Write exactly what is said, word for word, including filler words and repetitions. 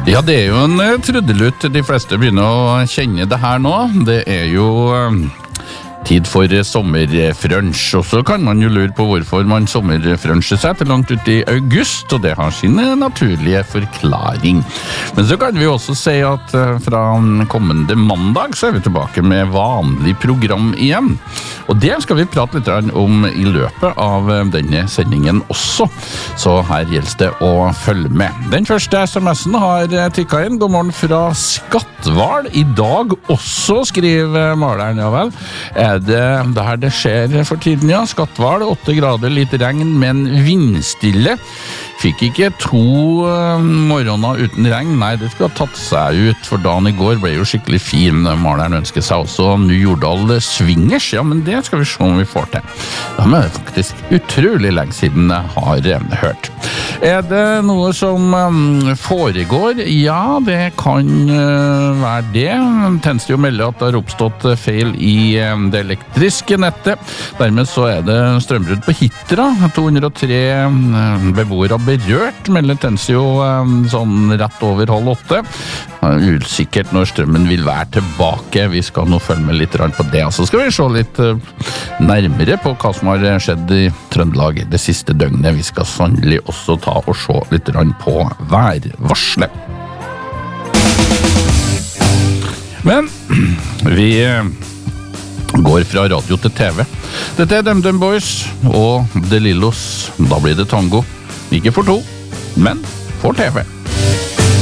Ja, det er jo en uh, trudelutt. De fleste begynner å kjenne det her nå. Det er jo uh, tid for sommerfrunch, og så kan man jo lure på hvorfor man sommerfruncher seg til langt ut i august, og det har sin naturlige forklaring. Men så kan vi også si at uh, fra kommende mandag så er vi tilbake med vanlig program igjen. Og det skal vi prate litt om i løpet av denne sendingen også. Så her gjelder det å følge med. Den første sms'en har tikket inn. God morgen fra Skatval. I dag også, skriver maleren. Ja vel. Er det der det skjer for tiden, ja? Skatval, åtte grader, litt regn, men vindstille. Fikk ikke to morgener uten regn. Nei, det skulle ha tatt seg ut, for dagen i går ble jo skikkelig fin. Maleren ønsker seg også New Jordal Swingers. Ja, men det skal vi se om vi får til. Da er det faktisk utrolig lenge siden jeg har hørt. Er det noe som foregår? Ja, det kan være det. Tjeneste melder at det har oppstått feil i det elektriske nettet. Dermed så er det strømbrudd på Hitra. to hundre og tre beboere berørt, melder Tensio sånn rett over halv åtte. Usikkert når strømmen vil være tilbake. Vi skal nå følge med litt på det. Så skal vi se litt nærmere på hva som har skjedd i Trøndelag det siste døgnet. Vi skal sannelig også ta og se litt på værvarslet. Men vi går fra radio til T V. Dette er DumDum Boys og The Lillos. Da blir det tango. Ikke for to, men for T V.